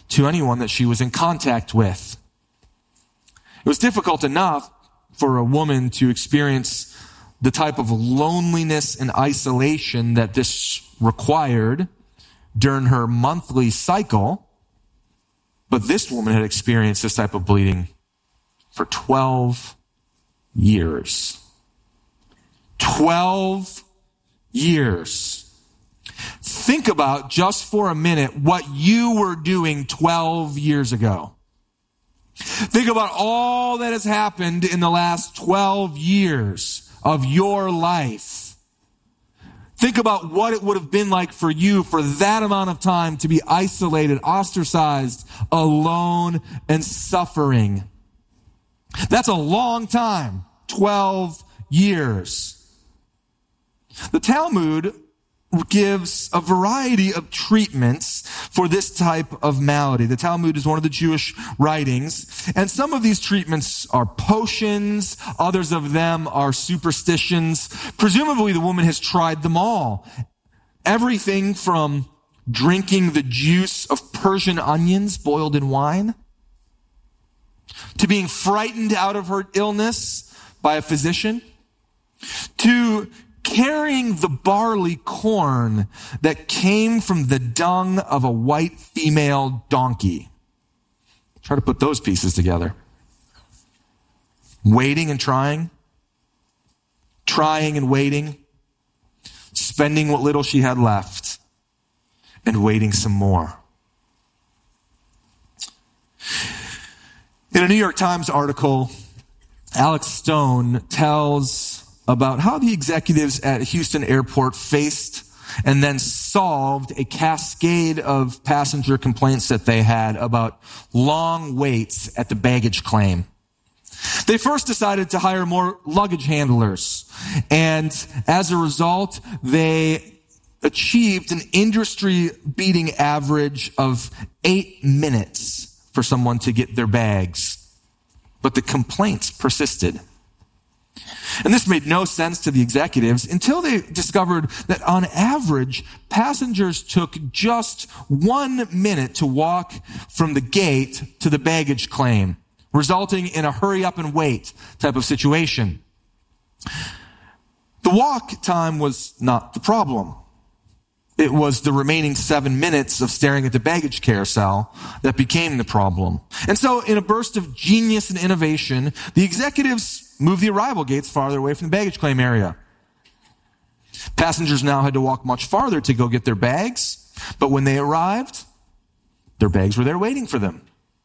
to anyone that she was in contact with. It was difficult enough for a woman to experience the type of loneliness and isolation that this required during her monthly cycle. But this woman had experienced this type of bleeding for 12 years. 12 years. Think about, just for a minute, what you were doing 12 years ago. Think about all that has happened in the last 12 years of your life. Think about what it would have been like for you for that amount of time to be isolated, ostracized, alone, and suffering. That's a long time. 12 years. The Talmud gives a variety of treatments for this type of malady. The Talmud is one of the Jewish writings, and some of these treatments are potions, others of them are superstitions. Presumably the woman has tried them all. Everything from drinking the juice of Persian onions boiled in wine, to being frightened out of her illness by a physician, to carrying the barley corn that came from the dung of a white female donkey. Try to put those pieces together. Waiting and trying and waiting, spending what little she had left, and waiting some more. In a New York Times article, Alex Stone tells about how the executives at Houston Airport faced and then solved a cascade of passenger complaints that they had about long waits at the baggage claim. They first decided to hire more luggage handlers, and as a result, they achieved an industry-beating average of 8 minutes for someone to get their bags. But the complaints persisted. And this made no sense to the executives until they discovered that on average, passengers took just 1 minute to walk from the gate to the baggage claim, resulting in a hurry up and wait type of situation. The walk time was not the problem. It was the remaining 7 minutes of staring at the baggage carousel that became the problem. And so in a burst of genius and innovation, the executives moved the arrival gates farther away from the baggage claim area. Passengers now had to walk much farther to go get their bags, but when they arrived, their bags were there waiting for them.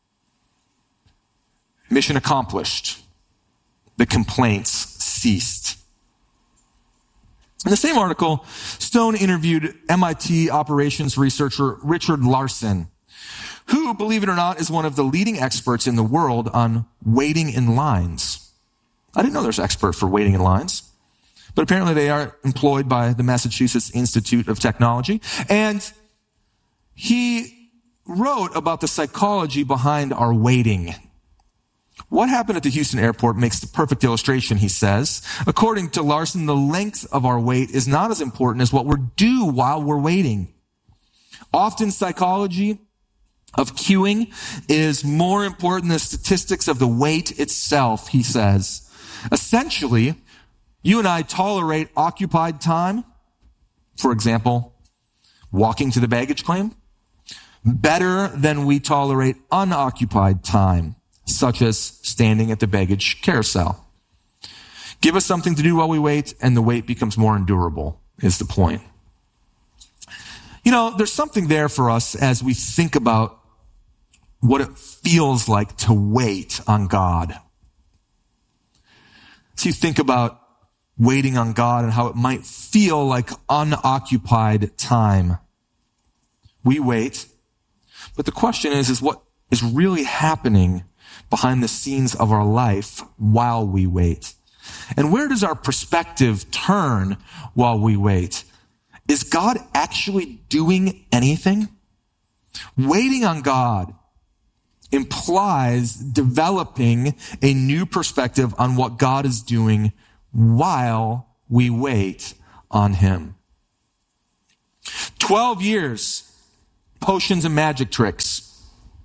Mission accomplished. The complaints ceased. In the same article, Stone interviewed MIT operations researcher Richard Larson, who, believe it or not, is one of the leading experts in the world on waiting in lines. I didn't know there's an expert for waiting in lines, but apparently they are employed by the Massachusetts Institute of Technology. And he wrote about the psychology behind our waiting. What happened at the Houston airport makes the perfect illustration, he says. According to Larson, the length of our wait is not as important as what we're due while we're waiting. Often psychology of queuing is more important than statistics of the wait itself, he says. Essentially, you and I tolerate occupied time, for example, walking to the baggage claim, better than we tolerate unoccupied time, such as standing at the baggage carousel. Give us something to do while we wait, and the wait becomes more endurable, is the point. You know, there's something there for us as we think about what it feels like to wait on God. So you think about waiting on God and how it might feel like unoccupied time. We wait, but the question is what is really happening behind the scenes of our life while we wait? And where does our perspective turn while we wait? Is God actually doing anything? Waiting on God implies developing a new perspective on what God is doing while we wait on Him. 12 years, potions and magic tricks.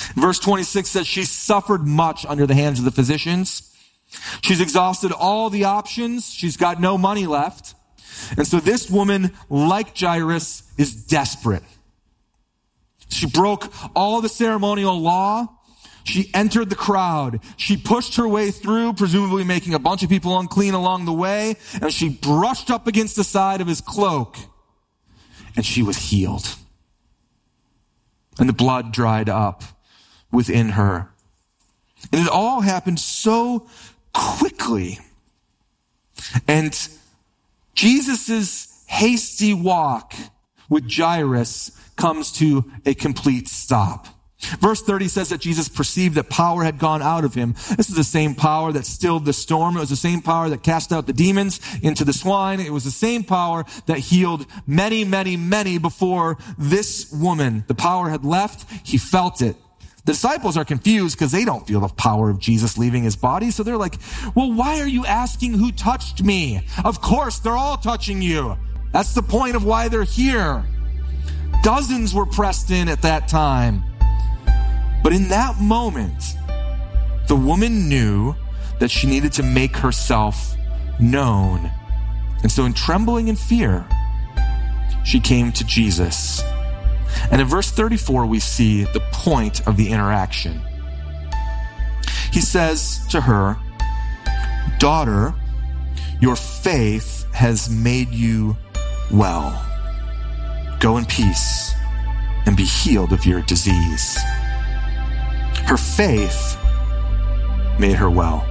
Verse 26 says she suffered much under the hands of the physicians. She's exhausted all the options. She's got no money left. And so this woman, like Jairus, is desperate. She broke all the ceremonial law. She entered the crowd. She pushed her way through, presumably making a bunch of people unclean along the way. And she brushed up against the side of his cloak. And she was healed. And the blood dried up within her. And it all happened so quickly. And Jesus' hasty walk with Jairus comes to a complete stop. Verse 30 says that Jesus perceived that power had gone out of him. This is the same power that stilled the storm. It was the same power that cast out the demons into the swine. It was the same power that healed many, many, many before this woman. The power had left. He felt it. The disciples are confused because they don't feel the power of Jesus leaving his body. So they're like, well, why are you asking who touched me? Of course, they're all touching you. That's the point of why they're here. Dozens were pressed in at that time. But in that moment, the woman knew that she needed to make herself known. And so in trembling and fear, she came to Jesus. And in verse 34, we see the point of the interaction. He says to her, "Daughter, your faith has made you well. Go in peace and be healed of your disease." Her faith made her well.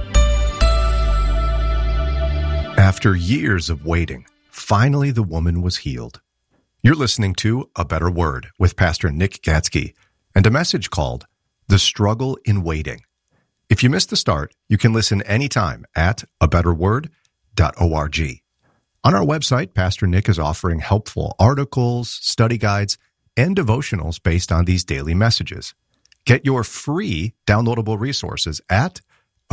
After years of waiting, finally the woman was healed. You're listening to A Better Word with Pastor Nick Gatsky and a message called The Struggle in Waiting. If you missed the start, you can listen anytime at abetterword.org. On our website, Pastor Nick is offering helpful articles, study guides, and devotionals based on these daily messages. Get your free downloadable resources at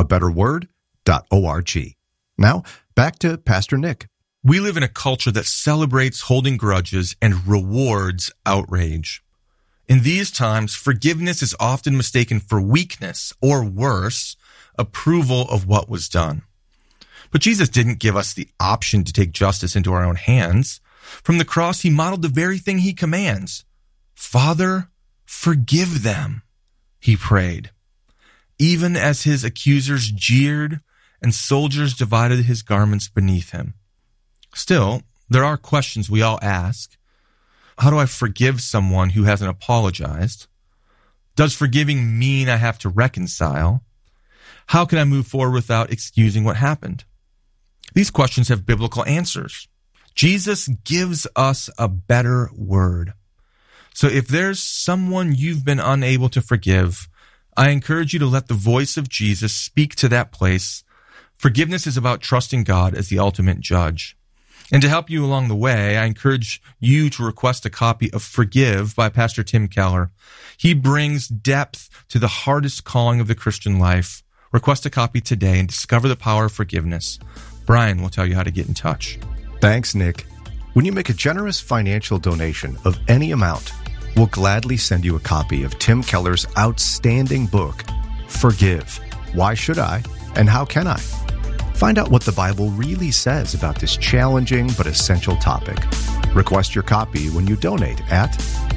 abetterword.org. Now, back to Pastor Nick. We live in a culture that celebrates holding grudges and rewards outrage. In these times, forgiveness is often mistaken for weakness, or worse, approval of what was done. But Jesus didn't give us the option to take justice into our own hands. From the cross, he modeled the very thing he commands. "Father, forgive them," he prayed. Even as his accusers jeered and soldiers divided his garments beneath him. Still, there are questions we all ask. How do I forgive someone who hasn't apologized? Does forgiving mean I have to reconcile? How can I move forward without excusing what happened? These questions have biblical answers. Jesus gives us a better word. So if there's someone you've been unable to forgive, I encourage you to let the voice of Jesus speak to that place. Forgiveness is about trusting God as the ultimate judge. And to help you along the way, I encourage you to request a copy of Forgive by Pastor Tim Keller. He brings depth to the hardest calling of the Christian life. Request a copy today and discover the power of forgiveness. Brian will tell you how to get in touch. Thanks, Nick. When you make a generous financial donation of any amount, we'll gladly send you a copy of Tim Keller's outstanding book, Forgive. Why Should I and How Can I? Find out what the Bible really says about this challenging but essential topic. Request your copy when you donate at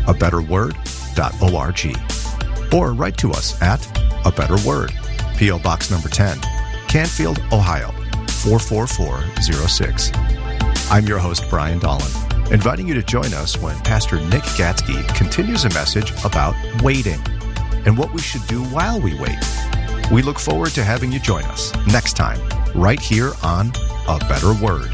abetterword.org or write to us at A Better Word, P.O. Box number 10, Canfield, Ohio, 44406. I'm your host, Brian Dolan, inviting you to join us when Pastor Nick Gatsky continues a message about waiting and what we should do while we wait. We look forward to having you join us next time, right here on A Better Word.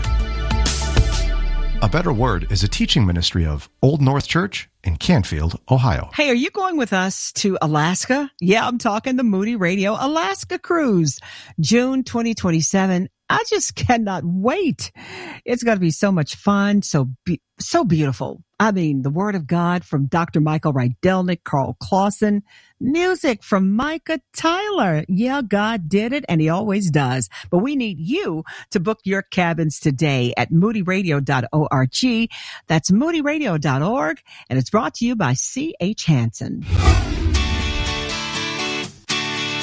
A Better Word is a teaching ministry of Old North Church in Canfield, Ohio. Hey, are you going with us to Alaska? Yeah, I'm talking the Moody Radio Alaska Cruise, June 2027. I just cannot wait. It's going to be so much fun, so beautiful. I mean, the Word of God from Dr. Michael Rydelnik, Carl Clausen, music from Micah Tyler. Yeah, God did it, and he always does. But we need you to book your cabins today at moodyradio.org. That's moodyradio.org, and it's brought to you by C.H. Hansen.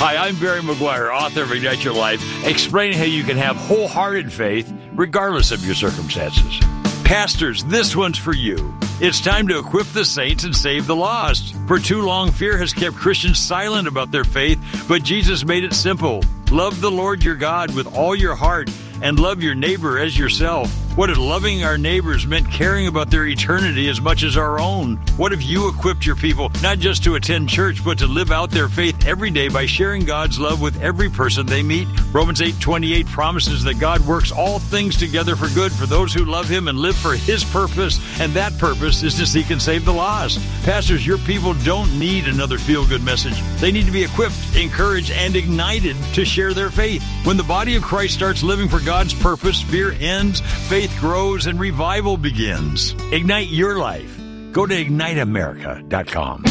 Hi, I'm Barry McGuire, author of Ignite Your Life, explaining how you can have wholehearted faith regardless of your circumstances. Pastors, this one's for you. It's time to equip the saints and save the lost. For too long, fear has kept Christians silent about their faith, but Jesus made it simple. Love the Lord your God with all your heart and love your neighbor as yourself. What if loving our neighbors meant caring about their eternity as much as our own? What if you equipped your people not just to attend church, but to live out their faith every day by sharing God's love with every person they meet? Romans 8:28 promises that God works all things together for good for those who love Him and live for His purpose, and that purpose is to seek and save the lost. Pastors, your people don't need another feel-good message. They need to be equipped, encouraged, and ignited to share their faith. When the body of Christ starts living for God's purpose, fear ends, faith grows, and revival begins. Ignite your life. Go to IgniteAmerica.com.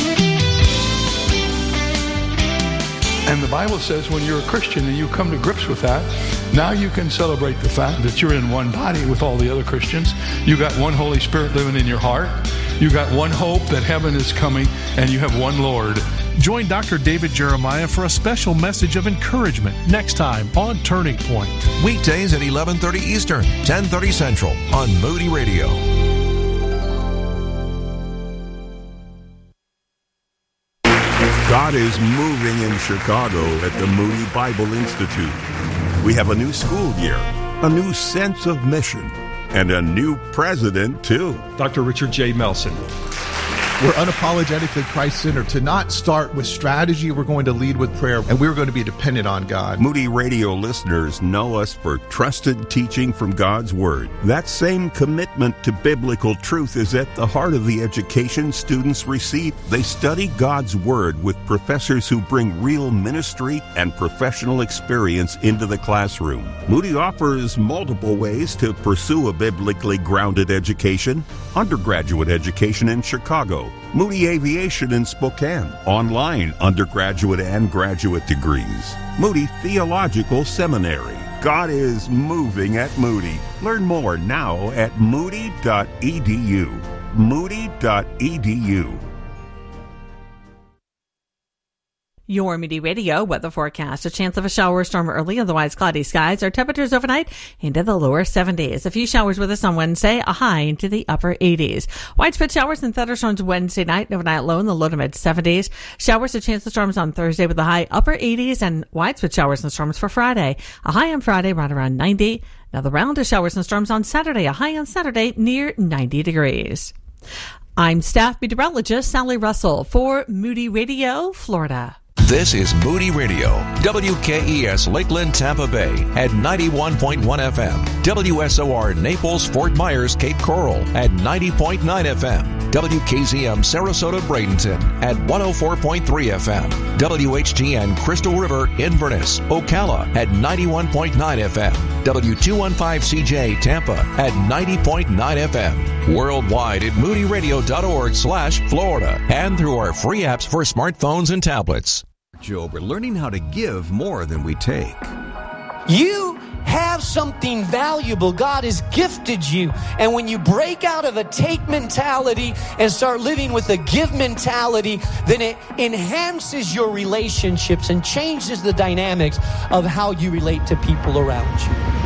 And the Bible says when you're a Christian and you come to grips with that, now you can celebrate the fact that you're in one body with all the other Christians. You got one Holy Spirit living in your heart. You got one hope that heaven is coming, and you have one Lord. Join Dr. David Jeremiah for a special message of encouragement next time on Turning Point. Weekdays at 11:30 Eastern, 10:30 Central on Moody Radio. God is moving in Chicago at the Moody Bible Institute. We have a new school year, a new sense of mission, and a new president, too. Dr. Richard J. Melson. We're unapologetically Christ-centered. To not start with strategy, we're going to lead with prayer, and we're going to be dependent on God. Moody Radio listeners know us for trusted teaching from God's Word. That same commitment to biblical truth is at the heart of the education students receive. They study God's Word with professors who bring real ministry and professional experience into the classroom. Moody offers multiple ways to pursue a biblically grounded education. Undergraduate education in Chicago, Moody Aviation in Spokane, online undergraduate and graduate degrees, Moody Theological Seminary. God is moving at Moody. Learn more now at moody.edu. Moody.edu. Your Moody Radio weather forecast. A chance of a shower or storm early, otherwise cloudy skies. Our temperatures overnight into the lower 70s. A few showers with us on Wednesday, a high into the upper 80s. Widespread showers and thunderstorms Wednesday night, overnight low in the low to mid 70s. Showers, a chance of storms on Thursday with a high upper 80s, and widespread showers and storms for Friday. A high on Friday right around 90. Another round of showers and storms on Saturday, a high on Saturday near 90 degrees. I'm staff meteorologist Sally Russell for Moody Radio, Florida. This is Moody Radio, WKES Lakeland, Tampa Bay at 91.1 FM, WSOR Naples, Fort Myers, Cape Coral at 90.9 FM, WKZM Sarasota, Bradenton at 104.3 FM, WHTN Crystal River, Inverness, Ocala at 91.9 FM, W215CJ Tampa at 90.9 FM, worldwide at moodyradio.org/Florida, and through our free apps for smartphones and tablets. Job, we're learning how to give more than we take. You have something valuable. God has gifted you. And when you break out of a take mentality and start living with a give mentality, then it enhances your relationships and changes the dynamics of how you relate to people around you.